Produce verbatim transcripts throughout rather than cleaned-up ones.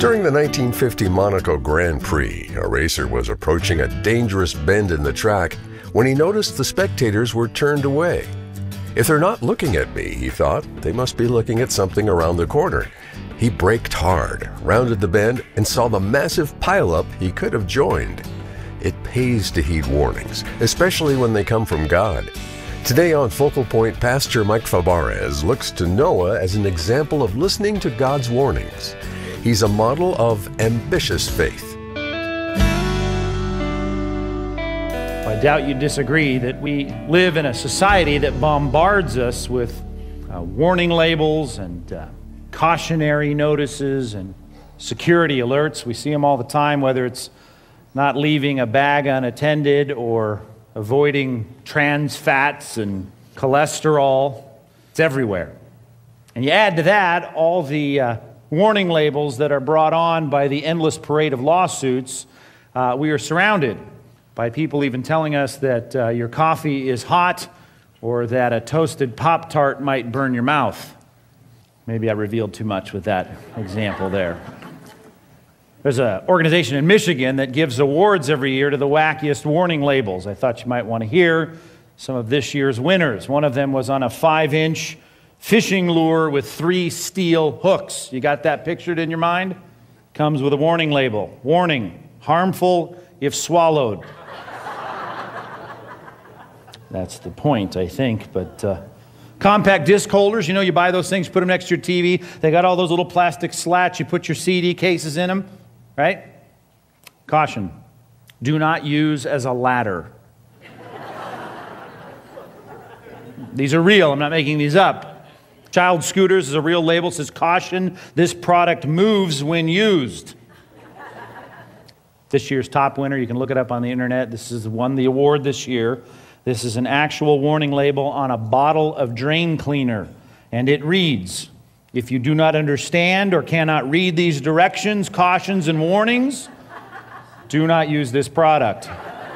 During the nineteen fifty Monaco Grand Prix, a racer was approaching a dangerous bend in the track when he noticed the spectators were turned away. If they're not looking at me, he thought, they must be looking at something around the corner. He braked hard, rounded the bend, and saw the massive pileup he could have joined. It pays to heed warnings, especially when they come from God. Today on Focal Point, Pastor Mike Fabarez looks to Noah as an example of listening to God's warnings. He's a model of ambitious faith. I doubt you disagree that we live in a society that bombards us with uh, warning labels and uh, cautionary notices and security alerts. We see them all the time, whether it's not leaving a bag unattended or avoiding trans fats and cholesterol. It's everywhere. And you add to that all the uh, warning labels that are brought on by the endless parade of lawsuits. Uh, we are surrounded by people even telling us that uh, your coffee is hot or that a toasted Pop-Tart might burn your mouth. Maybe I revealed too much with that example there. There's an organization in Michigan that gives awards every year to the wackiest warning labels. I thought you might want to hear some of this year's winners. One of them was on a five-inch fishing lure with three steel hooks. You got that pictured in your mind? Comes with a warning label. Warning, harmful if swallowed. That's the point, I think, but uh, compact disc holders, you know, you buy those things, put them next to your T V. They got all those little plastic slats. You put your C D cases in them, right? Caution, do not use as a ladder. These are real. I'm not making these up. Child scooters is a real label. It says, caution, this product moves when used. This year's top winner, you can look it up on the internet. This has won the award this year. This is an actual warning label on a bottle of drain cleaner. And it reads, if you do not understand or cannot read these directions, cautions, and warnings, do not use this product.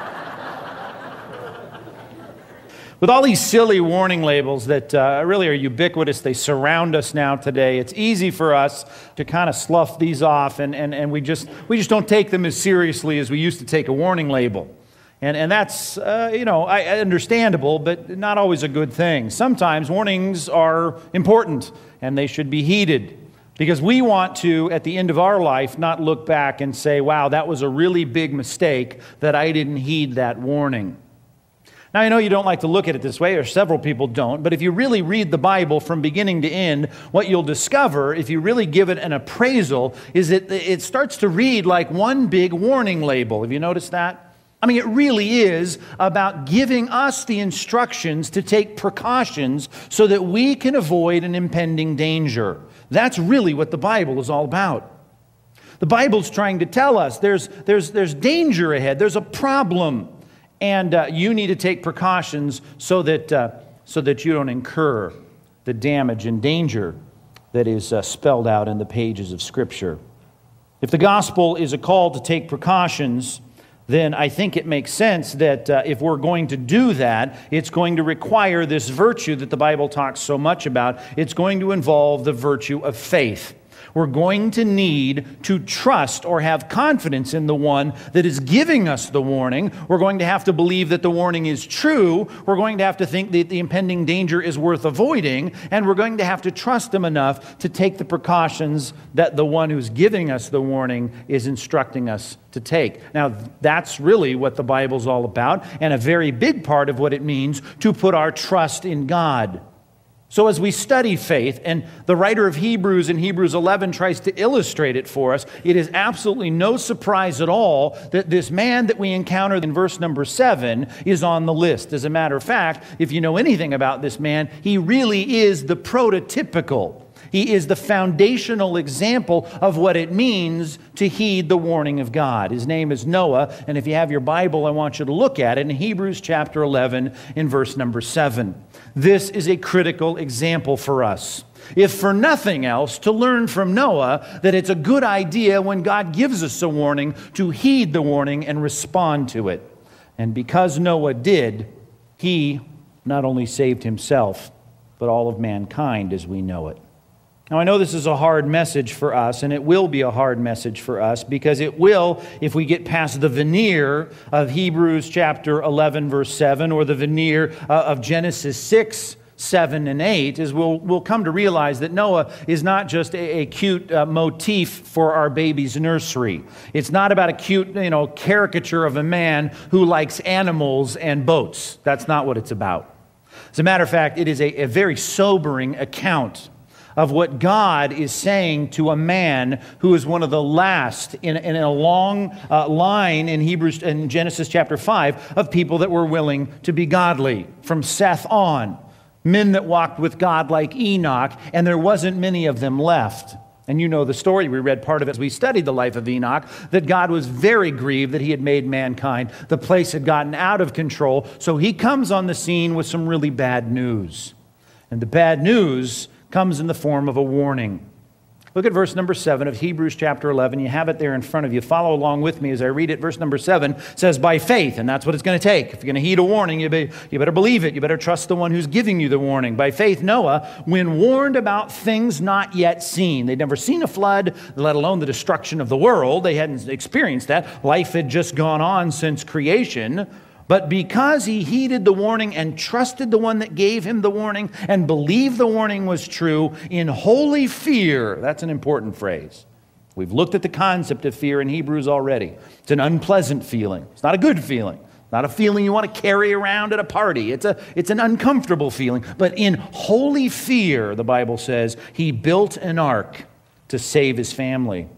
With all these silly warning labels that uh, really are ubiquitous, they surround us now today, it's easy for us to kind of slough these off, and, and, and we, just, we just don't take them as seriously as we used to take a warning label. And, and that's, uh, you know, I, understandable, but not always a good thing. Sometimes warnings are important, and they should be heeded, because we want to, at the end of our life, not look back and say, wow, that was a really big mistake that I didn't heed that warning. Now, I know you don't like to look at it this way, or several people don't, but if you really read the Bible from beginning to end, what you'll discover, if you really give it an appraisal, is that it starts to read like one big warning label. Have you noticed that? I mean, it really is about giving us the instructions to take precautions so that we can avoid an impending danger. That's really what the Bible is all about. The Bible's trying to tell us there's, there's, there's danger ahead, there's a problem. And uh, you need to take precautions so that, uh, so that you don't incur the damage and danger that is uh, spelled out in the pages of Scripture. If the gospel is a call to take precautions, then I think it makes sense that uh, if we're going to do that, it's going to require this virtue that the Bible talks so much about. It's going to involve the virtue of faith. We're going to need to trust or have confidence in the one that is giving us the warning. We're going to have to believe that the warning is true. We're going to have to think that the impending danger is worth avoiding. And we're going to have to trust him enough to take the precautions that the one who's giving us the warning is instructing us to take. Now, that's really what the Bible's all about, and a very big part of what it means to put our trust in God. So as we study faith, and the writer of Hebrews in Hebrews eleven tries to illustrate it for us, it is absolutely no surprise at all that this man that we encounter in verse number seven is on the list. As a matter of fact, if you know anything about this man, he really is the prototypical. He is the foundational example of what it means to heed the warning of God. His name is Noah, and if you have your Bible, I want you to look at it in Hebrews chapter eleven in verse number seven. This is a critical example for us. If for nothing else, to learn from Noah that it's a good idea when God gives us a warning to heed the warning and respond to it. And because Noah did, he not only saved himself, but all of mankind as we know it. Now, I know this is a hard message for us, and it will be a hard message for us, because it will, if we get past the veneer of Hebrews chapter eleven, verse seven, or the veneer uh, of Genesis six, seven, and eight, is we'll, we'll come to realize that Noah is not just a, a cute uh, motif for our baby's nursery. It's not about a cute, you know, caricature of a man who likes animals and boats. That's not what it's about. As a matter of fact, it is a, a very sobering account of what God is saying to a man who is one of the last in, in a long uh, line in Hebrews, in Genesis chapter five, of people that were willing to be godly, from Seth on. Men that walked with God like Enoch, and there wasn't many of them left. And you know the story. We read part of it as we studied the life of Enoch, that God was very grieved that he had made mankind. The place had gotten out of control, so he comes on the scene with some really bad news. And the bad news comes in the form of a warning. Look at verse number seven of Hebrews chapter eleven. You have it there in front of you. Follow along with me as I read it. Verse number seven says, by faith, and that's what it's going to take. If you're going to heed a warning, you, be, you better believe it. You better trust the one who's giving you the warning. By faith, Noah, when warned about things not yet seen. They'd never seen a flood, let alone the destruction of the world. They hadn't experienced that. Life had just gone on since creation. But because he heeded the warning and trusted the one that gave him the warning and believed the warning was true, in holy fear, that's an important phrase. We've looked at the concept of fear in Hebrews already. It's an unpleasant feeling. It's not a good feeling. Not a feeling you want to carry around at a party. It's a, it's an uncomfortable feeling. But in holy fear, the Bible says, he built an ark to save his family.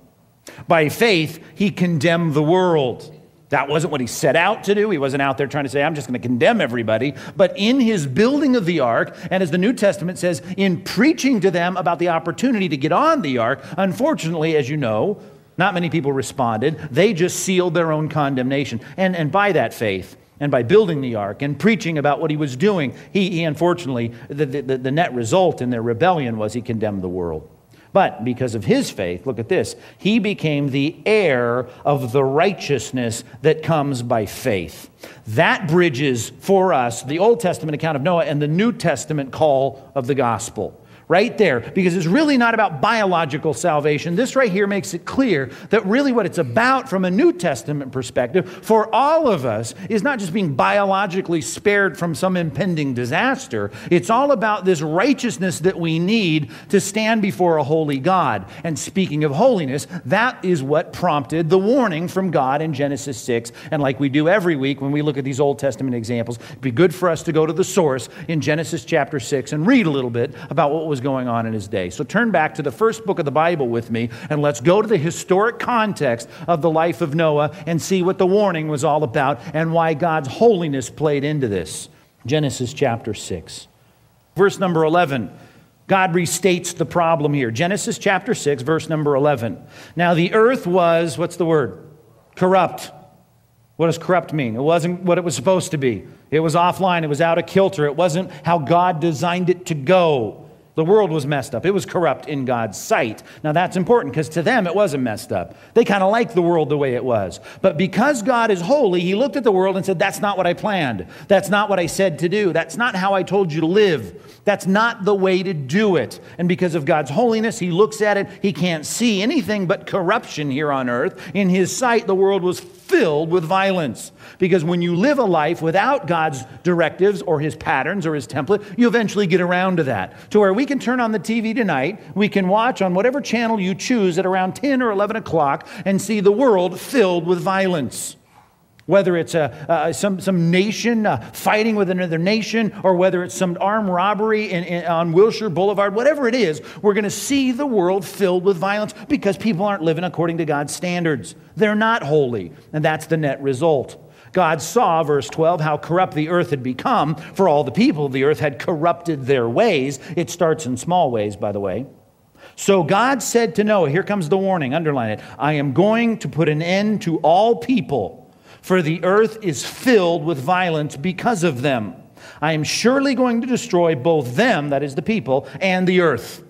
By faith, he condemned the world. That wasn't what he set out to do. He wasn't out there trying to say, I'm just going to condemn everybody. But in his building of the ark, and as the New Testament says, in preaching to them about the opportunity to get on the ark, unfortunately, as you know, not many people responded. They just sealed their own condemnation. And, and by that faith, and by building the ark and preaching about what he was doing, he, he unfortunately, the, the, the net result in their rebellion was he condemned the world. But because of his faith, look at this, he became the heir of the righteousness that comes by faith. That bridges for us the Old Testament account of Noah and the New Testament call of the gospel. Right there, because it's really not about biological salvation. This right here makes it clear that really what it's about from a New Testament perspective for all of us is not just being biologically spared from some impending disaster. It's all about this righteousness that we need to stand before a holy God. And speaking of holiness, that is what prompted the warning from God in Genesis six. And like we do every week when we look at these Old Testament examples, it'd be good for us to go to the source in Genesis chapter six and read a little bit about what was going on in his day. So turn back to the first book of the Bible with me, and let's go to the historic context of the life of Noah and see what the warning was all about and why God's holiness played into this. Genesis chapter six. Verse number eleven. God restates the problem here. Genesis chapter six, verse number eleven. Now the earth was, what's the word? Corrupt. What does corrupt mean? It wasn't what it was supposed to be. It was offline. It was out of kilter. It wasn't how God designed it to go. The world was messed up. It was corrupt in God's sight. Now that's important because to them it wasn't messed up. They kind of liked the world the way it was. But because God is holy, he looked at the world and said, that's not what I planned. That's not what I said to do. That's not how I told you to live. That's not the way to do it. And because of God's holiness, he looks at it. He can't see anything but corruption here on earth. In his sight, the world was filled with violence. Because when you live a life without God's directives or his patterns or his template, you eventually get around to that. To where we can turn on the T V tonight, we can watch on whatever channel you choose at around ten or eleven o'clock and see the world filled with violence. Whether it's a, uh, some, some nation uh, fighting with another nation, or whether it's some armed robbery in, in, on Wilshire Boulevard, whatever it is, we're going to see the world filled with violence because people aren't living according to God's standards. They're not holy, and that's the net result. God saw, verse twelve, how corrupt the earth had become, for all the people of the earth had corrupted their ways. It starts in small ways, by the way. So God said to Noah, here comes the warning, underline it, I am going to put an end to all people, for the earth is filled with violence because of them. I am surely going to destroy both them, that is the people, and the earth.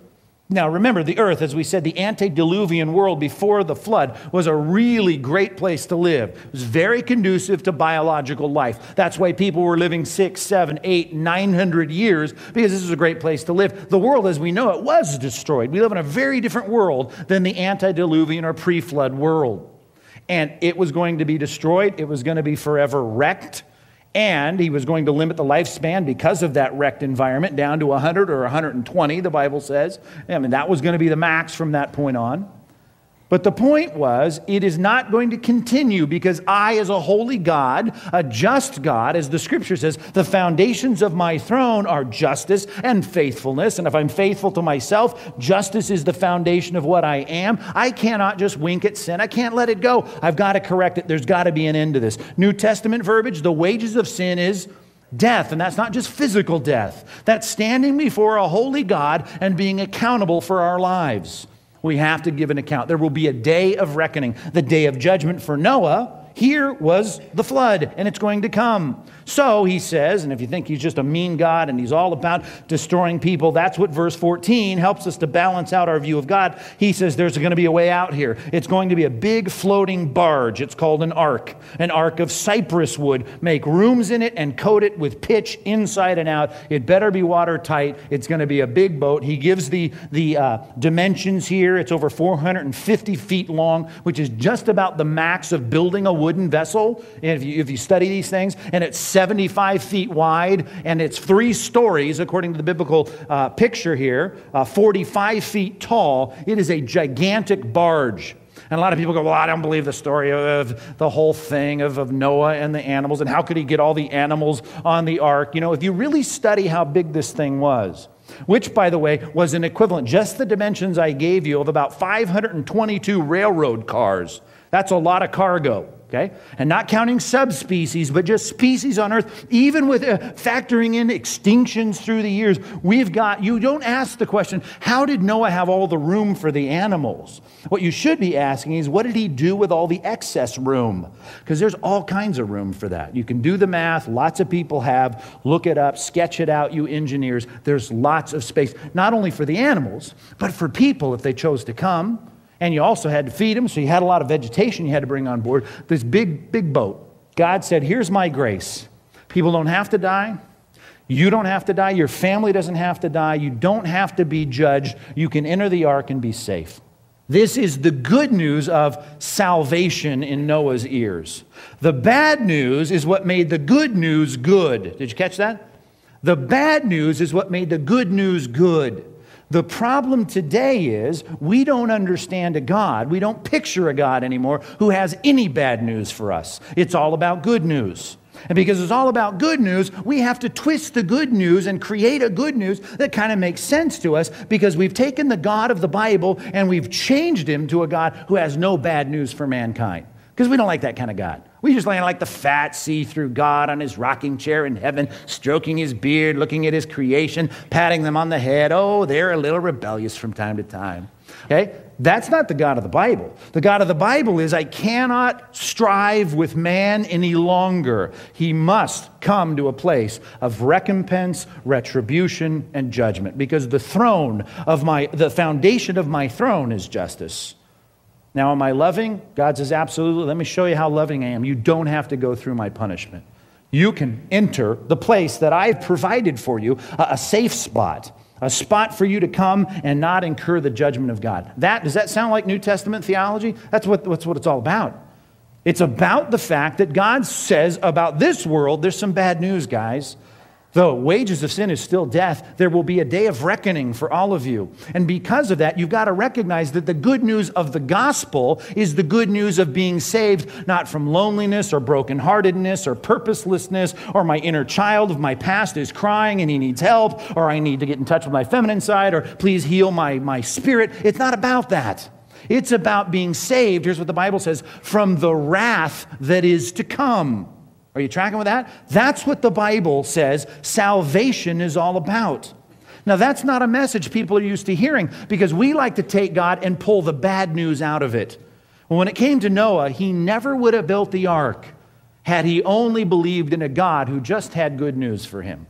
Now remember, the earth, as we said, the antediluvian world before the flood was a really great place to live. It was very conducive to biological life. That's why people were living six, seven, eight, nine hundred years, because this was a great place to live. The world as we know it was destroyed. We live in a very different world than the antediluvian or pre-flood world. And it was going to be destroyed. It was going to be forever wrecked. And he was going to limit the lifespan because of that wrecked environment down to one hundred or one hundred twenty, the Bible says. I mean, that was going to be the max from that point on. But the point was, it is not going to continue because I, as a holy God, a just God, as the Scripture says, the foundations of my throne are justice and faithfulness. And if I'm faithful to myself, justice is the foundation of what I am. I cannot just wink at sin. I can't let it go. I've got to correct it. There's got to be an end to this. New Testament verbiage, the wages of sin is death. And that's not just physical death. That's standing before a holy God and being accountable for our lives. We have to give an account. There will be a day of reckoning. The day of judgment for Noah, here was the flood, and it's going to come. So he says, and if you think he's just a mean God and he's all about destroying people, that's what verse fourteen helps us to balance out our view of God. He says there's going to be a way out here. It's going to be a big floating barge. It's called an ark, an ark of cypress wood. Make rooms in it and coat it with pitch inside and out. It better be watertight. It's going to be a big boat. He gives the, the uh, dimensions here. It's over four hundred fifty feet long, which is just about the max of building a wooden vessel, if you, if you study these things, and it's seventy-five feet wide, and it's three stories, according to the biblical uh, picture here, uh, forty-five feet tall. It is a gigantic barge. And a lot of people go, well, I don't believe the story of the whole thing of, of Noah and the animals, and how could he get all the animals on the ark? You know, if you really study how big this thing was, which, by the way, was an equivalent, just the dimensions I gave you, of about five hundred twenty-two railroad cars. That's a lot of cargo. Okay? And not counting subspecies, but just species on Earth, even with uh, factoring in extinctions through the years, we've got, you don't ask the question, how did Noah have all the room for the animals? What you should be asking is, what did he do with all the excess room? Because there's all kinds of room for that. You can do the math, lots of people have, look it up, sketch it out, you engineers. There's lots of space, not only for the animals, but for people if they chose to come. And you also had to feed them, so you had a lot of vegetation you had to bring on board. This big, big boat. God said, here's my grace. People don't have to die. You don't have to die. Your family doesn't have to die. You don't have to be judged. You can enter the ark and be safe. This is the good news of salvation in Noah's ears. The bad news is what made the good news good. Did you catch that? The bad news is what made the good news good. The problem today is we don't understand a God. We don't picture a God anymore who has any bad news for us. It's all about good news. And because it's all about good news, we have to twist the good news and create a good news that kind of makes sense to us, because we've taken the God of the Bible and we've changed him to a God who has no bad news for mankind. Because we don't like that kind of God. We just like the fat, see-through God on his rocking chair in heaven, stroking his beard, looking at his creation, patting them on the head. Oh, they're a little rebellious from time to time. Okay? That's not the God of the Bible. The God of the Bible is, I cannot strive with man any longer. He must come to a place of recompense, retribution, and judgment. Because the throne of my, the foundation of my throne is justice. Now, am I loving? God says, absolutely. Let me show you how loving I am. You don't have to go through my punishment. You can enter the place that I've provided for you, a safe spot, a spot for you to come and not incur the judgment of God. That, does that sound like New Testament theology? That's what, that's what it's all about. It's about the fact that God says about this world, there's some bad news, guys. Though wages of sin is still death, there will be a day of reckoning for all of you. And because of that, you've got to recognize that the good news of the gospel is the good news of being saved, not from loneliness or brokenheartedness or purposelessness, or my inner child of my past is crying and he needs help, or I need to get in touch with my feminine side, or please heal my, my spirit. It's not about that. It's about being saved, here's what the Bible says, from the wrath that is to come. Are you tracking with that? That's what the Bible says salvation is all about. Now, that's not a message people are used to hearing, because we like to take God and pull the bad news out of it. Well, when it came to Noah, he never would have built the ark had he only believed in a God who just had good news for him.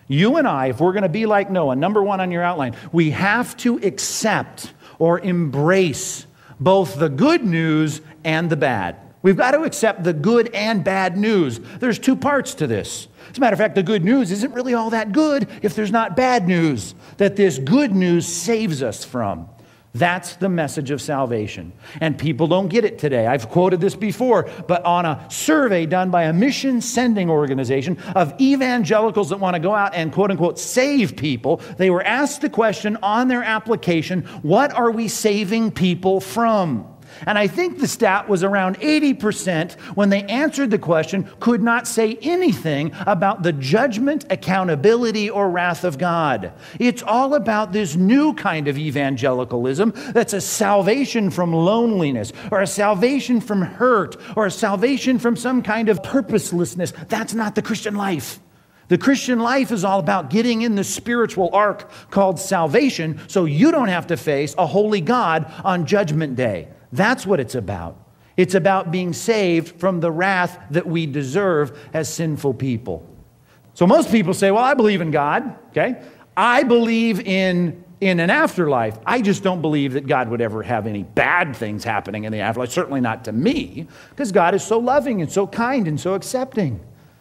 You and I, if we're going to be like Noah, number one on your outline, we have to accept or embrace both the good news and the bad. We've got to accept the good and bad news. There's two parts to this. As a matter of fact, the good news isn't really all that good if there's not bad news that this good news saves us from. That's the message of salvation. And people don't get it today. I've quoted this before, but on a survey done by a mission sending organization of evangelicals that want to go out and quote unquote save people, they were asked the question on their application, what are we saving people from? And I think the stat was around eighty percent when they answered the question could not say anything about the judgment, accountability, or wrath of God. It's all about this new kind of evangelicalism that's a salvation from loneliness, or a salvation from hurt, or a salvation from some kind of purposelessness. That's not the Christian life. The Christian life is all about getting in the spiritual ark called salvation so you don't have to face a holy God on Judgment Day. That's what it's about. It's about being saved from the wrath that we deserve as sinful people. So most people say, well, I believe in God, okay? I believe in, in an afterlife. I just don't believe that God would ever have any bad things happening in the afterlife, certainly not to me, because God is so loving and so kind and so accepting.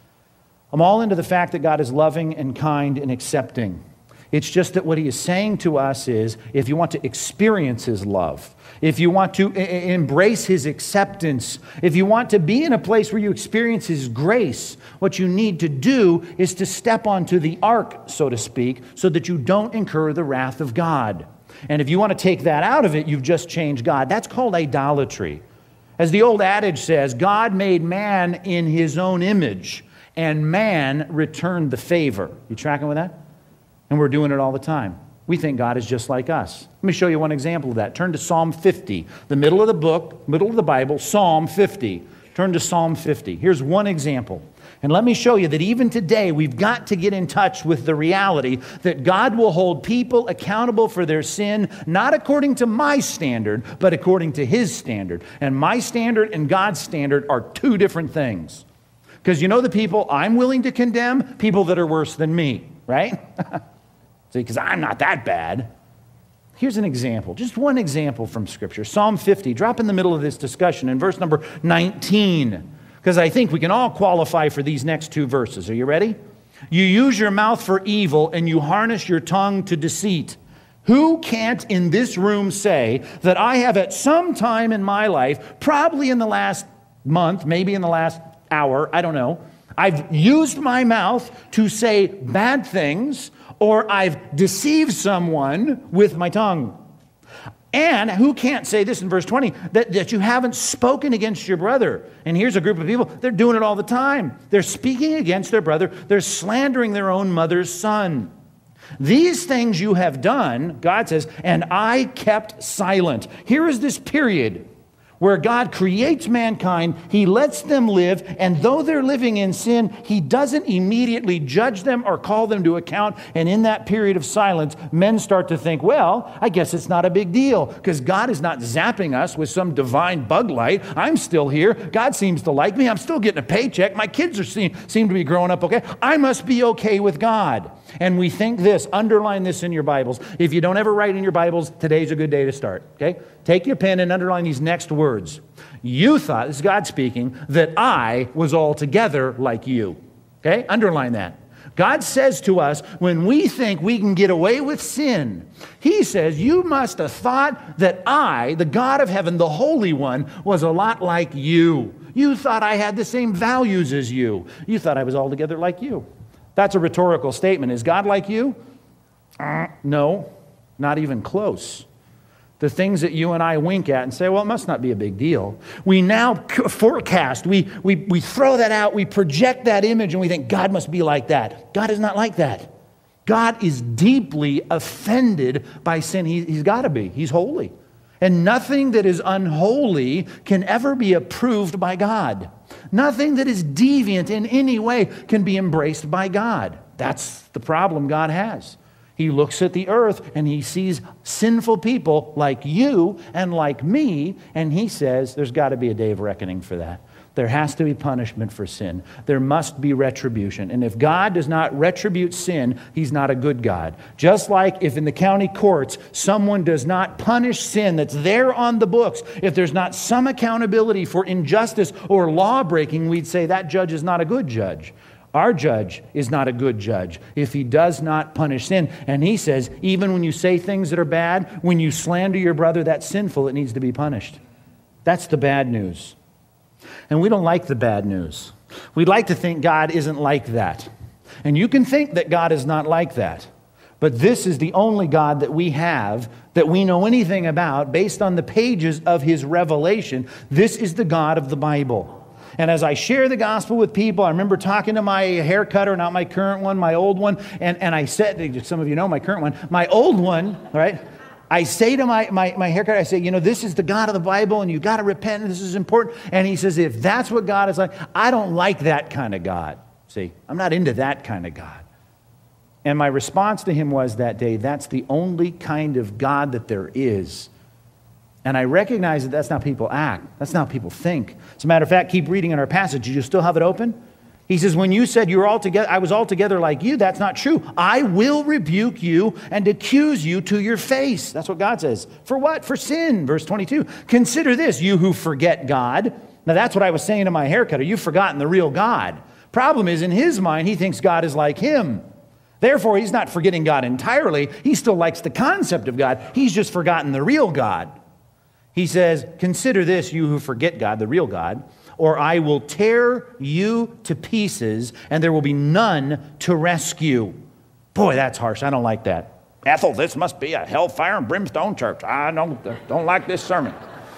I'm all into the fact that God is loving and kind and accepting. It's just that what he is saying to us is, if you want to experience his love, if you want to I- embrace his acceptance, if you want to be in a place where you experience his grace, what you need to do is to step onto the ark, so to speak, so that you don't incur the wrath of God. And if you want to take that out of it, you've just changed God. That's called idolatry. As the old adage says, God made man in his own image, and man returned the favor. You tracking with that? And we're doing it all the time. We think God is just like us. Let me show you one example of that. Turn to Psalm fifty, the middle of the book, middle of the Bible, Psalm fifty. Turn to Psalm fifty. Here's one example. And let me show you that even today, we've got to get in touch with the reality that God will hold people accountable for their sin, not according to my standard, but according to his standard. And my standard and God's standard are two different things. Because you know the people I'm willing to condemn? People that are worse than me, right? See, because I'm not that bad. Here's an example, just one example from Scripture. Psalm fifty, drop in the middle of this discussion in verse number nineteen, because I think we can all qualify for these next two verses. Are you ready? You use your mouth for evil and you harness your tongue to deceit. Who can't in this room say that I have at some time in my life, probably in the last month, maybe in the last hour, I don't know, I've used my mouth to say bad things, or I've deceived someone with my tongue. And who can't say this in verse twenty, that, that you haven't spoken against your brother? And here's a group of people, they're doing it all the time. They're speaking against their brother. They're slandering their own mother's son. These things you have done, God says, and I kept silent. Here is this period where God creates mankind, he lets them live, and though they're living in sin, he doesn't immediately judge them or call them to account. And in that period of silence, men start to think, well, I guess it's not a big deal, because God is not zapping us with some divine bug light. I'm still here. God seems to like me. I'm still getting a paycheck. My kids are seem, seem to be growing up okay. I must be okay with God. And we think this, underline this in your Bibles. If you don't ever write in your Bibles, today's a good day to start, okay? Take your pen and underline these next words. You thought, this is God speaking, that I was altogether like you, okay? Underline that. God says to us, when we think we can get away with sin, he says, you must have thought that I, the God of heaven, the Holy One, was a lot like you. You thought I had the same values as you. You thought I was altogether like you. That's a rhetorical statement. Is God like you? Uh, no, not even close. The things that you and I wink at and say, well, it must not be a big deal. We now forecast, we, we, we throw that out, we project that image, and we think God must be like that. God is not like that. God is deeply offended by sin. He, he's got to be. He's holy. And nothing that is unholy can ever be approved by God. Nothing that is deviant in any way can be embraced by God. That's the problem God has. He looks at the earth and he sees sinful people like you and like me, and he says there's got to be a day of reckoning for that. There has to be punishment for sin. There must be retribution. And if God does not retribute sin, he's not a good God. Just like if in the county courts, someone does not punish sin that's there on the books, if there's not some accountability for injustice or law breaking, we'd say that judge is not a good judge. Our judge is not a good judge if he does not punish sin. And he says, even when you say things that are bad, when you slander your brother, that's sinful. It needs to be punished. That's the bad news. And we don't like the bad news. We'd like to think God isn't like that. And you can think that God is not like that. But this is the only God that we have, that we know anything about, based on the pages of his revelation. This is the God of the Bible. And as I share the gospel with people, I remember talking to my hair cutter, not my current one, my old one, and, and I said, some of you know my current one, my old one, right? I say to my, my, my haircut, I say, you know, this is the God of the Bible, and you got to repent, and this is important. And he says, if that's what God is like, I don't like that kind of God. See, I'm not into that kind of God. And my response to him was that day, that's the only kind of God that there is. And I recognize that that's not how people act. That's not how people think. As a matter of fact, keep reading in our passage. Do you still have it open? He says, when you said you were all together, I was altogether like you, that's not true. I will rebuke you and accuse you to your face. That's what God says. For what? For sin. Verse twenty-two. Consider this, you who forget God. Now that's what I was saying to my haircutter. You've forgotten the real God. Problem is, in his mind, he thinks God is like him. Therefore, he's not forgetting God entirely. He still likes the concept of God. He's just forgotten the real God. He says, consider this, you who forget God, the real God, or I will tear you to pieces, and there will be none to rescue. Boy, that's harsh. I don't like that. Ethel, this must be a hellfire and brimstone church. I don't, don't like this sermon.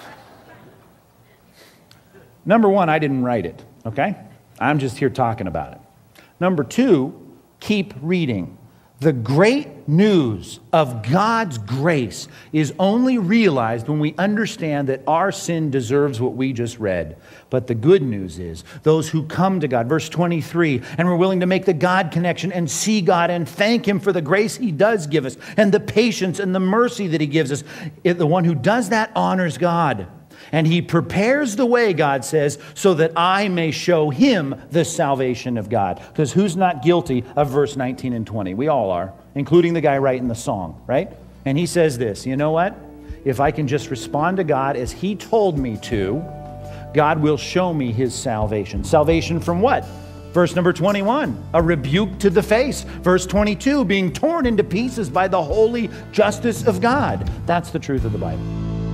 Number one, I didn't write it, okay? I'm just here talking about it. Number two, keep reading. The great news of God's grace is only realized when we understand that our sin deserves what we just read. But the good news is those who come to God, verse twenty-three, and we're willing to make the God connection and see God and thank him for the grace he does give us and the patience and the mercy that he gives us. The one who does that honors God. And he prepares the way, God says, so that I may show him the salvation of God. Because who's not guilty of verse nineteen and twenty? We all are, including the guy writing the song, right? And he says this, you know what? If I can just respond to God as he told me to, God will show me his salvation. Salvation from what? Verse number twenty-one, a rebuke to the face. Verse twenty-two, being torn into pieces by the holy justice of God. That's the truth of the Bible.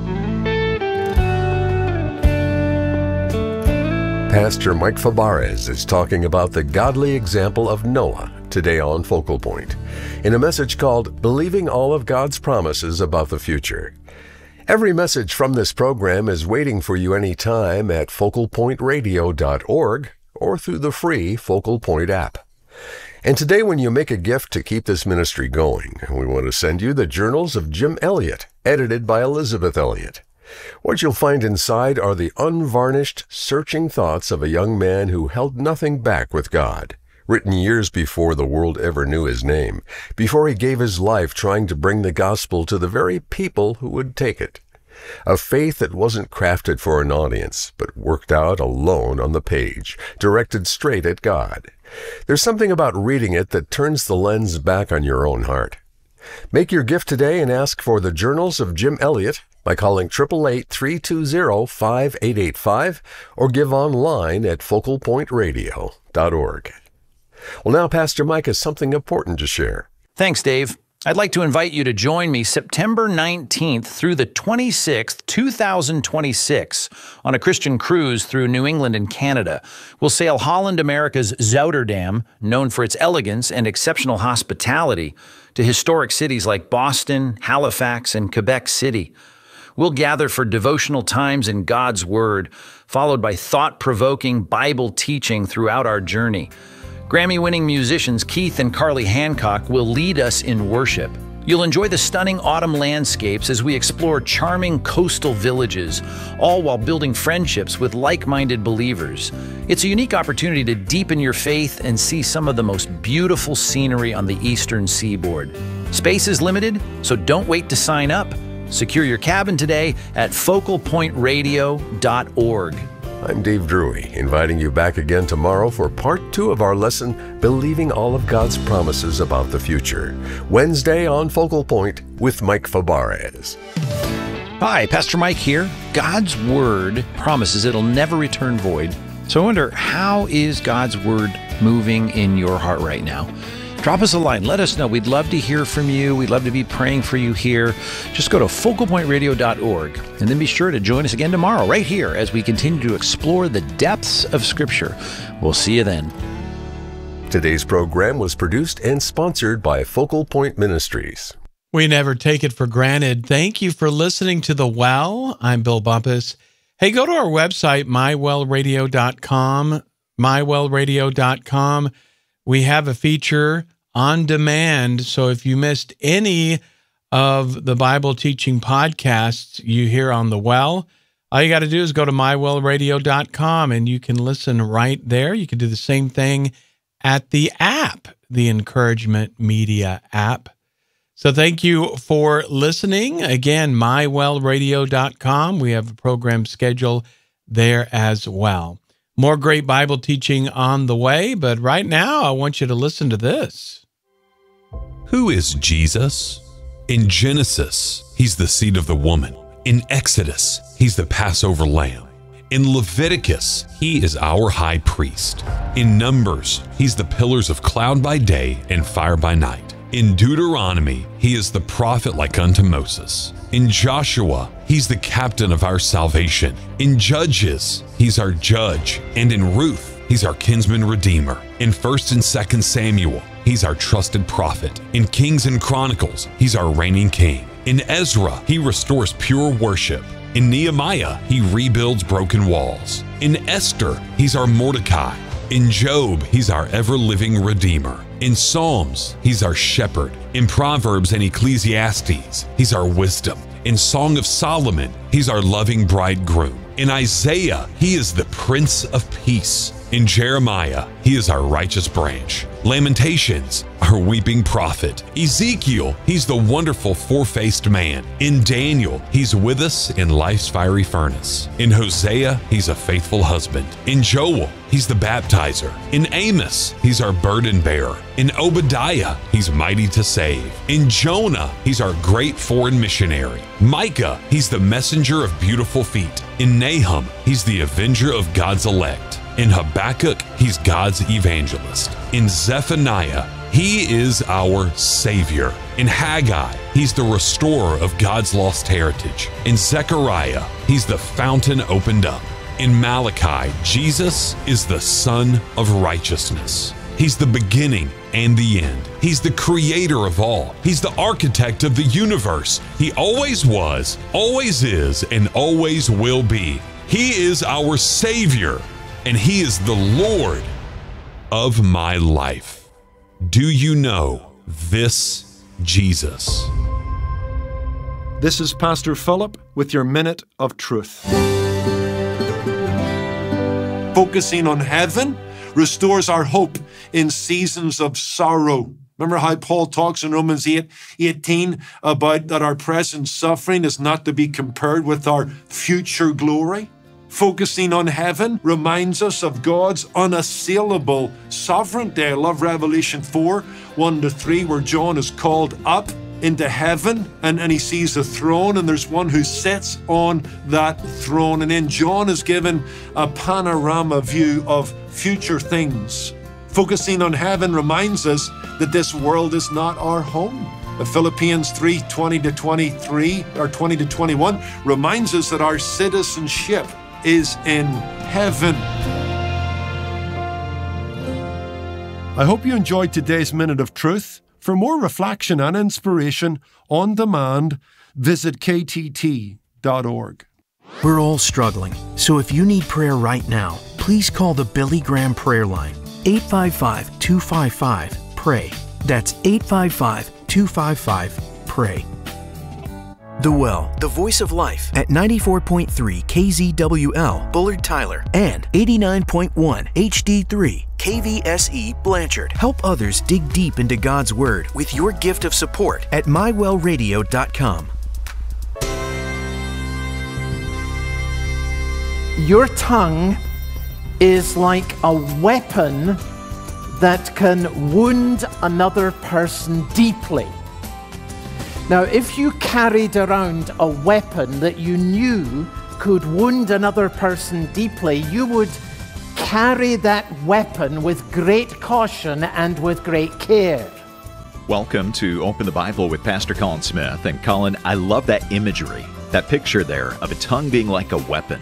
Pastor Mike Fabarez is talking about the godly example of Noah today on Focal Point, in a message called Believing All of God's Promises About the Future. Every message from this program is waiting for you anytime at focal point radio dot org or through the free Focal Point app. And today, when you make a gift to keep this ministry going, we want to send you the Journals of Jim Elliot, edited by Elizabeth Elliot. What you'll find inside are the unvarnished, searching thoughts of a young man who held nothing back with God, written years before the world ever knew his name, before he gave his life trying to bring the gospel to the very people who would take it. A faith that wasn't crafted for an audience, but worked out alone on the page, directed straight at God. There's something about reading it that turns the lens back on your own heart. Make your gift today and ask for the Journals of Jim Elliot by calling eight eight eight, three two zero, five eight eight five or give online at focal point radio dot org. Well, now Pastor Mike has something important to share. Thanks, Dave. I'd like to invite you to join me September nineteenth through the twenty-sixth, two thousand twenty-six on a Christian cruise through New England and Canada. We'll sail Holland America's Zouterdam, known for its elegance and exceptional hospitality, to historic cities like Boston, Halifax, and Quebec City. We'll gather for devotional times in God's Word, followed by thought-provoking Bible teaching throughout our journey. Grammy-winning musicians Keith and Carly Hancock will lead us in worship. You'll enjoy the stunning autumn landscapes as we explore charming coastal villages, all while building friendships with like-minded believers. It's a unique opportunity to deepen your faith and see some of the most beautiful scenery on the eastern seaboard. Space is limited, so don't wait to sign up. Secure your cabin today at focal point radio dot org. I'm Dave Drury, inviting you back again tomorrow for part two of our lesson, Believing All of God's Promises About the Future. Wednesday on Focal Point with Mike Fabarez. Hi, Pastor Mike here. God's Word promises it'll never return void. So I wonder, how is God's Word moving in your heart right now? Drop us a line. Let us know. We'd love to hear from you. We'd love to be praying for you here. Just go to focal point radio dot org and then be sure to join us again tomorrow right here as we continue to explore the depths of Scripture. We'll see you then. Today's program was produced and sponsored by Focal Point Ministries. We never take it for granted. Thank you for listening to The Well. I'm Bill Bumpus. Hey, go to our website, my well radio dot com, my well radio dot com. We have a feature on demand, so if you missed any of the Bible teaching podcasts you hear on The Well, all you got to do is go to my well radio dot com and you can listen right there. You can do the same thing at the app, the Encouragement Media app. So thank you for listening. Again, my well radio dot com. We have a program schedule there as well. More great Bible teaching on the way, but right now I want you to listen to this. Who is Jesus? In Genesis, he's the seed of the woman. In Exodus, he's the Passover lamb. In Leviticus, he is our high priest. In Numbers, he's the pillars of cloud by day and fire by night. In Deuteronomy, he is the prophet like unto Moses. In Joshua, he's the captain of our salvation. In Judges, he's our judge. And in Ruth, he's our kinsman redeemer. In First and Second Samuel, he's our trusted prophet. In Kings and Chronicles, he's our reigning king. In Ezra, he restores pure worship. In Nehemiah, he rebuilds broken walls. In Esther, he's our Mordecai. In Job, he's our ever-living Redeemer. In Psalms, he's our shepherd. In Proverbs and Ecclesiastes, he's our wisdom. In Song of Solomon, he's our loving bridegroom. In Isaiah, he is the Prince of Peace. In Jeremiah, he is our righteous branch. Lamentations, our weeping prophet. Ezekiel, he's the wonderful four-faced man. In Daniel, he's with us in life's fiery furnace. In Hosea, he's a faithful husband. In Joel, he's the baptizer. In Amos, he's our burden bearer. In Obadiah, he's mighty to save. In Jonah, he's our great foreign missionary. Micah, he's the messenger of beautiful feet. In Nahum, he's the avenger of God's elect. In Habakkuk, he's God's evangelist. In Zephaniah, he is our Savior. In Haggai, he's the restorer of God's lost heritage. In Zechariah, he's the fountain opened up. In Malachi, Jesus is the Son of righteousness. He's the beginning and the end. He's the creator of all. He's the architect of the universe. He always was, always is, and always will be. He is our Savior. And he is the Lord of my life. Do you know this Jesus? This is Pastor Philip with your Minute of Truth. Focusing on heaven restores our hope in seasons of sorrow. Remember how Paul talks in Romans eight eighteen about that our present suffering is not to be compared with our future glory? Focusing on heaven reminds us of God's unassailable sovereignty. I love Revelation four, one to three, where John is called up into heaven and, and he sees a throne and there's one who sits on that throne. And then John is given a panorama view of future things. Focusing on heaven reminds us that this world is not our home. Philippians three, twenty to twenty-three, or twenty to twenty-one, reminds us that our citizenship is in heaven. I hope you enjoyed today's Minute of Truth. For more reflection and inspiration on demand, visit k t t dot org. We're all struggling, so if you need prayer right now, please call the Billy Graham Prayer Line, eight five five, two five five, P R A Y. That's eight five five, two five five, P R A Y. The Well, the voice of life at ninety-four point three K Z W L, Bullard Tyler, and eighty-nine point one H D three K V S E Blanchard. Help others dig deep into God's Word with your gift of support at my well radio dot com. Your tongue is like a weapon that can wound another person deeply. Now, if you carried around a weapon that you knew could wound another person deeply, you would carry that weapon with great caution and with great care. Welcome to Open the Bible with Pastor Colin Smith. And Colin, I love that imagery, that picture there of a tongue being like a weapon.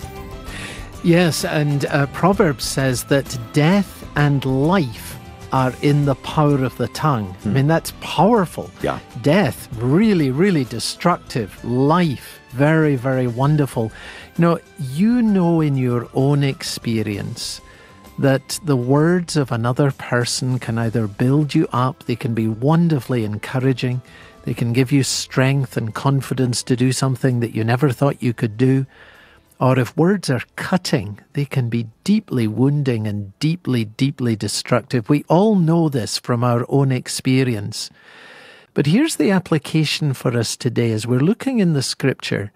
Yes, and uh, Proverbs says that death and life are in the power of the tongue. Hmm. I mean, that's powerful. Yeah. Death, really, really destructive. Life, very, very wonderful. You know, you know in your own experience that the words of another person can either build you up, they can be wonderfully encouraging, they can give you strength and confidence to do something that you never thought you could do. Or if words are cutting, they can be deeply wounding and deeply, deeply destructive. We all know this from our own experience. But here's the application for us today as we're looking in the Scripture.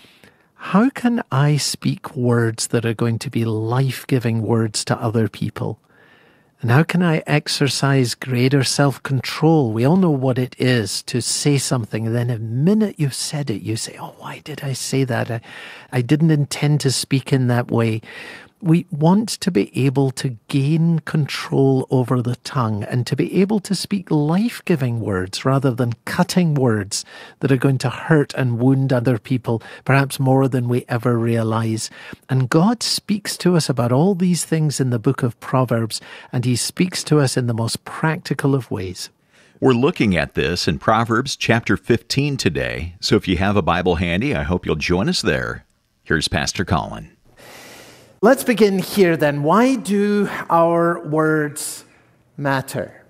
How can I speak words that are going to be life-giving words to other people? And how can I exercise greater self-control? We all know what it is to say something, and then the minute you've said it, you say, oh, why did I say that? I, I didn't intend to speak in that way. We want to be able to gain control over the tongue and to be able to speak life-giving words rather than cutting words that are going to hurt and wound other people, perhaps more than we ever realize. And God speaks to us about all these things in the book of Proverbs, and he speaks to us in the most practical of ways. We're looking at this in Proverbs chapter fifteen today, so if you have a Bible handy, I hope you'll join us there. Here's Pastor Colin. Let's begin here then. Why do our words matter?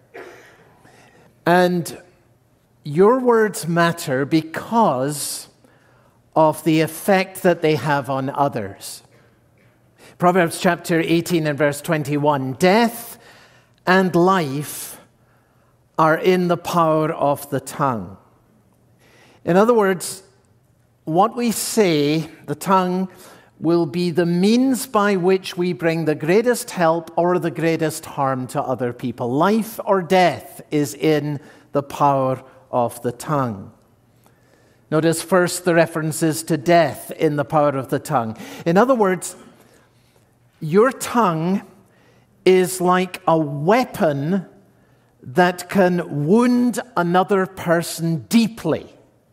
And your words matter because of the effect that they have on others. Proverbs chapter eighteen and verse twenty-one, death and life are in the power of the tongue. In other words, what we say, the tongue, will be the means by which we bring the greatest help or the greatest harm to other people. Life or death is in the power of the tongue. Notice first the references to death in the power of the tongue. In other words, your tongue is like a weapon that can wound another person deeply.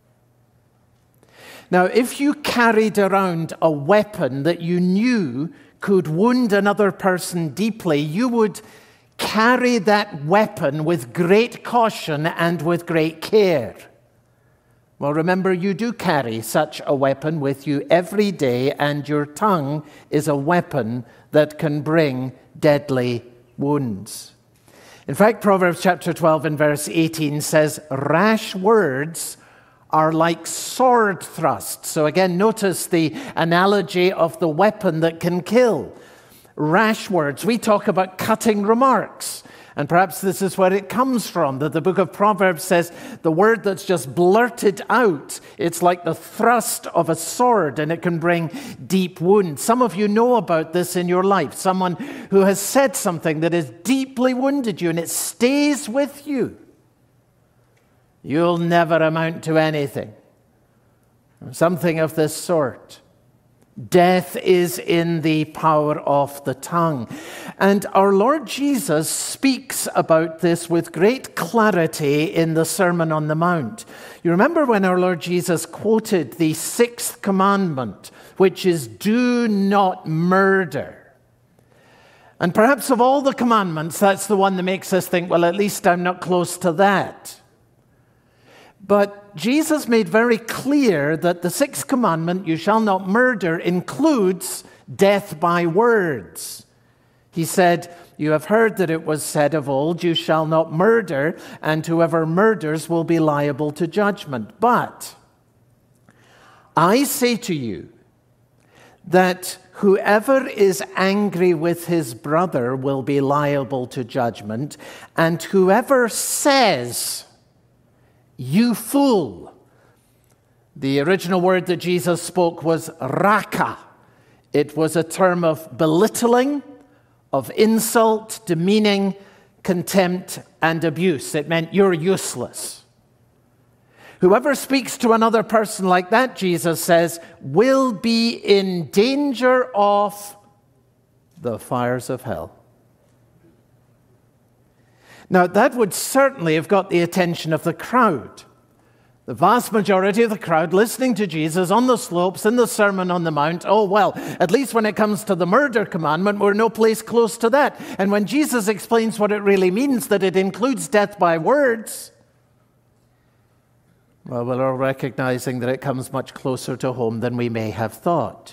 Now, if you carried around a weapon that you knew could wound another person deeply, you would carry that weapon with great caution and with great care. Well, remember, you do carry such a weapon with you every day, and your tongue is a weapon that can bring deadly wounds. In fact, Proverbs chapter twelve and verse eighteen says, rash words are like sword thrusts. So again, notice the analogy of the weapon that can kill. Rash words. We talk about cutting remarks. And perhaps this is where it comes from, that the book of Proverbs says the word that's just blurted out, it's like the thrust of a sword, and it can bring deep wounds. Some of you know about this in your life. Someone who has said something that has deeply wounded you, and it stays with you. You'll never amount to anything. Something of this sort. Death is in the power of the tongue. And our Lord Jesus speaks about this with great clarity in the Sermon on the Mount. You remember when our Lord Jesus quoted the sixth commandment, which is, do not murder. And perhaps of all the commandments, that's the one that makes us think, well, at least I'm not close to that. But Jesus made very clear that the sixth commandment, you shall not murder, includes death by words. He said, you have heard that it was said of old, you shall not murder, and whoever murders will be liable to judgment. But I say to you that whoever is angry with his brother will be liable to judgment, and whoever says, you fool. The original word that Jesus spoke was raka. It was a term of belittling, of insult, demeaning, contempt, and abuse. It meant you're useless. Whoever speaks to another person like that, Jesus says, will be in danger of the fires of hell. Now, that would certainly have got the attention of the crowd. The vast majority of the crowd listening to Jesus on the slopes in the Sermon on the Mount. Oh, well, at least when it comes to the murder commandment, we're no place close to that. And when Jesus explains what it really means, that it includes death by words, well, we're all recognizing that it comes much closer to home than we may have thought.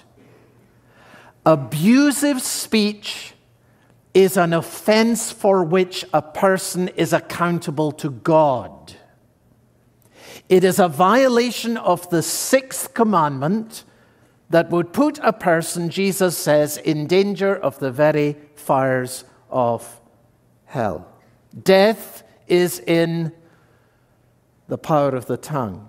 Abusive speech is an offense for which a person is accountable to God. It is a violation of the sixth commandment that would put a person, Jesus says, in danger of the very fires of hell. Death is in the power of the tongue.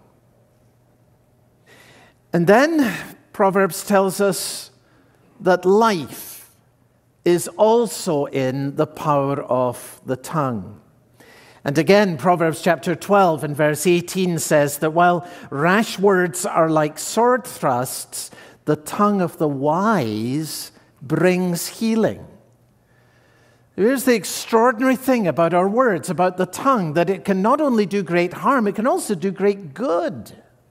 And then Proverbs tells us that life is also in the power of the tongue. And again, Proverbs chapter twelve and verse eighteen says that while rash words are like sword thrusts, the tongue of the wise brings healing. Here's the extraordinary thing about our words, about the tongue, that it can not only do great harm, it can also do great good.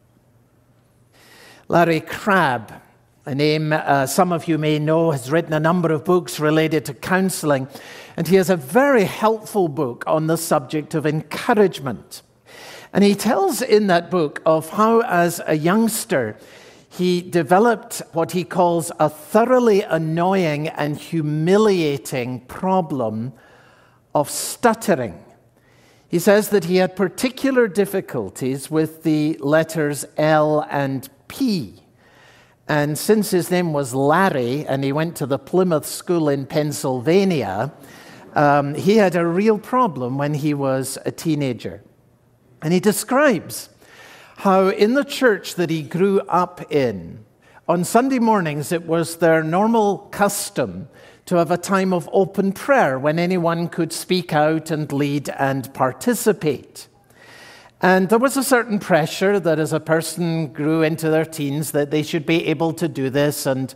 Larry Crabb, a name uh, some of you may know, has written a number of books related to counseling, and he has a very helpful book on the subject of encouragement. And he tells in that book of how, as a youngster, he developed what he calls a thoroughly annoying and humiliating problem of stuttering. He says that he had particular difficulties with the letters L and P. And since his name was Larry and he went to the Plymouth School in Pennsylvania, um, he had a real problem when he was a teenager. And he describes how in the church that he grew up in, on Sunday mornings it was their normal custom to have a time of open prayer when anyone could speak out and lead and participate. And there was a certain pressure that as a person grew into their teens that they should be able to do this. And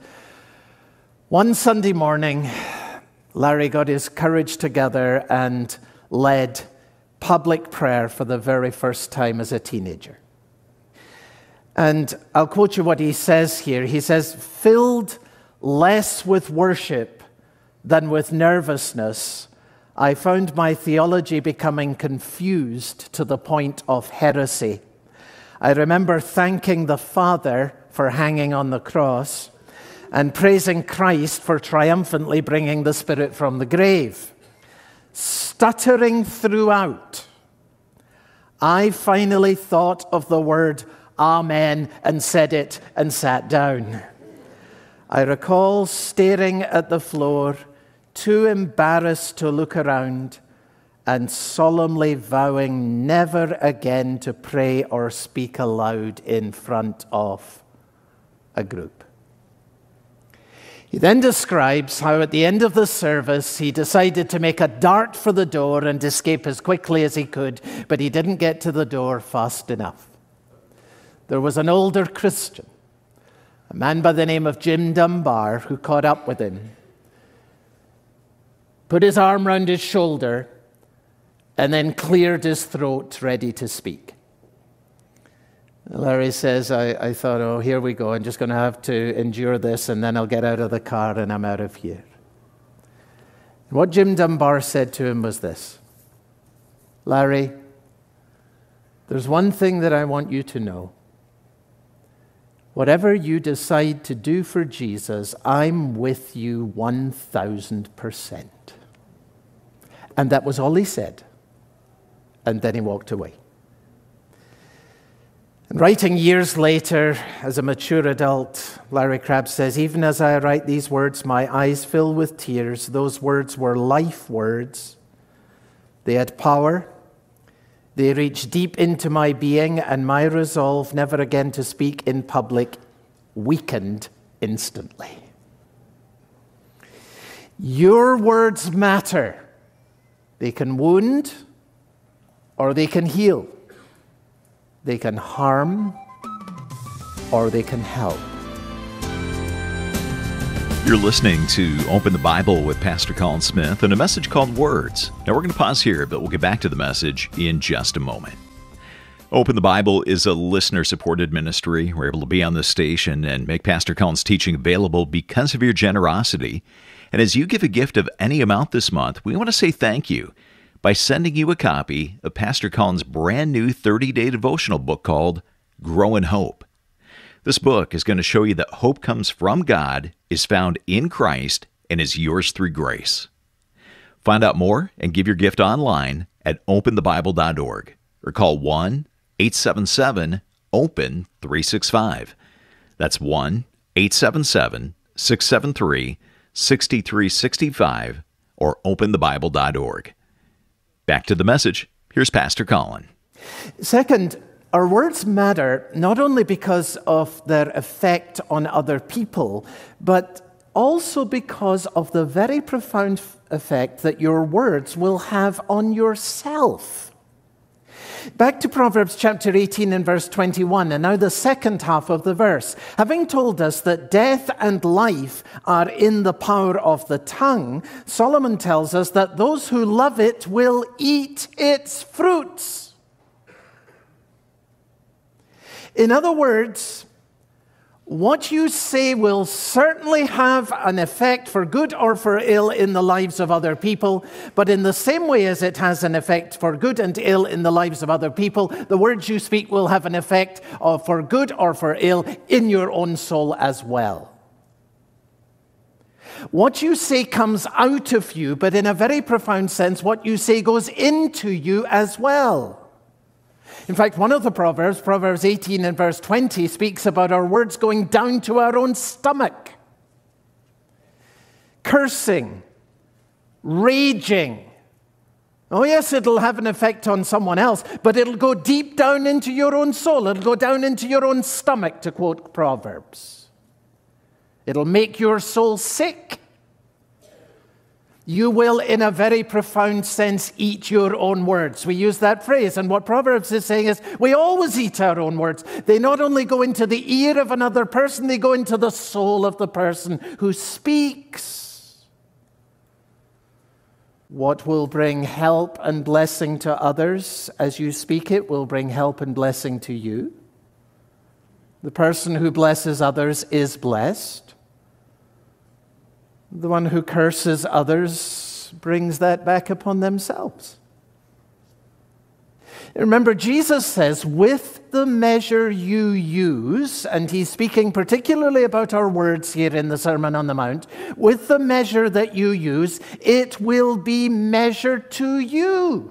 one Sunday morning, Larry got his courage together and led public prayer for the very first time as a teenager. And I'll quote you what he says here. He says, "Filled less with worship than with nervousness, I found my theology becoming confused to the point of heresy. I remember thanking the Father for hanging on the cross and praising Christ for triumphantly bringing the Spirit from the grave. Stuttering throughout, I finally thought of the word Amen and said it and sat down. I recall staring at the floor, too embarrassed to look around, and solemnly vowing never again to pray or speak aloud in front of a group." He then describes how at the end of the service he decided to make a dart for the door and escape as quickly as he could, but he didn't get to the door fast enough. There was an older Christian, a man by the name of Jim Dunbar, who caught up with him, put his arm round his shoulder, and then cleared his throat, ready to speak. Larry says, I, I thought, oh, here we go. I'm just going to have to endure this, and then I'll get out of the car, and I'm out of here. And what Jim Dunbar said to him was this: "Larry, there's one thing that I want you to know. Whatever you decide to do for Jesus, I'm with you one thousand percent. And that was all he said. And then he walked away. And writing years later, as a mature adult, Larry Crabb says, "Even as I write these words, my eyes fill with tears. Those words were life words. They had power. They reached deep into my being, and my resolve never again to speak in public weakened instantly." Your words matter. They can wound or they can heal. They can harm or they can help. You're listening to Open the Bible with Pastor Colin Smith and a message called Words. Now we're going to pause here, but we'll get back to the message in just a moment. Open the Bible is a listener-supported ministry. We're able to be on this station and make Pastor Colin's teaching available because of your generosity. And as you give a gift of any amount this month, we want to say thank you by sending you a copy of Pastor Colin's brand new thirty-day devotional book called Grow in Hope. This book is going to show you that hope comes from God, is found in Christ, and is yours through grace. Find out more and give your gift online at open the bible dot org or call one eight seven seven open three six five. That's one eight seven seven six seven three six three six five or open the bible dot org. Back to the message. Here's Pastor Colin. Second, our words matter not only because of their effect on other people, but also because of the very profound effect that your words will have on yourself. Back to Proverbs chapter eighteen and verse twenty-one, and now the second half of the verse. Having told us that death and life are in the power of the tongue, Solomon tells us that those who love it will eat its fruits. In other words, what you say will certainly have an effect for good or for ill in the lives of other people, but in the same way as it has an effect for good and ill in the lives of other people, the words you speak will have an effect of for good or for ill in your own soul as well. What you say comes out of you, but in a very profound sense, what you say goes into you as well. In fact, one of the Proverbs, Proverbs eighteen and verse twenty, speaks about our words going down to our own stomach. Cursing, raging. Oh yes, it'll have an effect on someone else, but it'll go deep down into your own soul. It'll go down into your own stomach, to quote Proverbs. It'll make your soul sick. You will, in a very profound sense, eat your own words. We use that phrase, and what Proverbs is saying is, we always eat our own words. They not only go into the ear of another person, they go into the soul of the person who speaks. What will bring help and blessing to others as you speak it will bring help and blessing to you. The person who blesses others is blessed. The one who curses others brings that back upon themselves. Remember, Jesus says, with the measure you use, and he's speaking particularly about our words here in the Sermon on the Mount, with the measure that you use, it will be measured to you.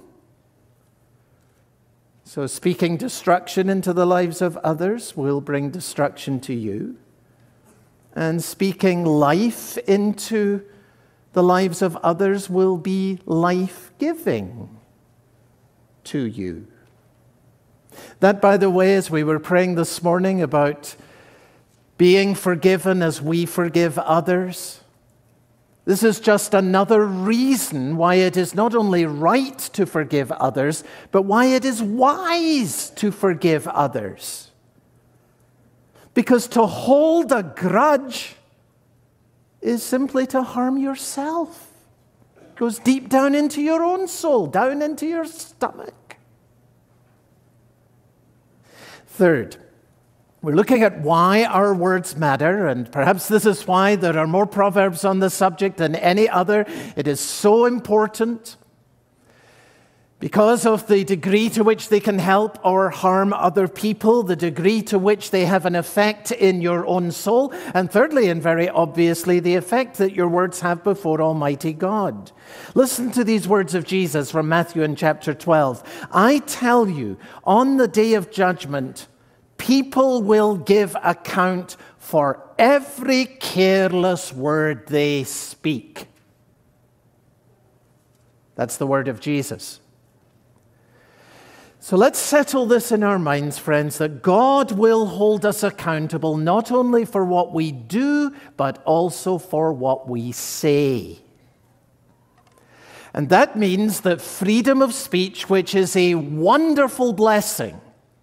So speaking destruction into the lives of others will bring destruction to you. And speaking life into the lives of others will be life-giving to you. That, by the way, as we were praying this morning about being forgiven as we forgive others, this is just another reason why it is not only right to forgive others, but why it is wise to forgive others. Because to hold a grudge is simply to harm yourself. It goes deep down into your own soul, down into your stomach. Third, we're looking at why our words matter, and perhaps this is why there are more proverbs on the subject than any other. It is so important. Because of the degree to which they can help or harm other people, the degree to which they have an effect in your own soul, and thirdly, and very obviously, the effect that your words have before Almighty God. Listen to these words of Jesus from Matthew in chapter twelve. I tell you, on the day of judgment, people will give account for every careless word they speak. That's the word of Jesus. So let's settle this in our minds, friends, that God will hold us accountable not only for what we do, but also for what we say. And that means that freedom of speech, which is a wonderful blessing,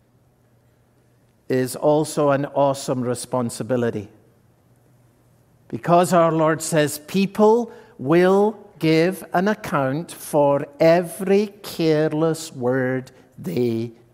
is also an awesome responsibility. Because our Lord says people will give an account for every careless word they